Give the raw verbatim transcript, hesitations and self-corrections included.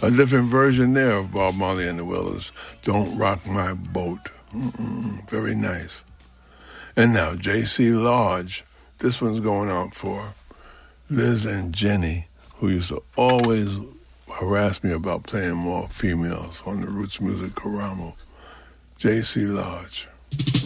A different version there of Bob Marley and the Wailers. Don't Rock My Boat. Mm-mm, very nice. And now, J C Lodge. This one's going out for Liz and Jenny, who used to always harass me about playing more females on the Roots Music Karamo. J C Lodge.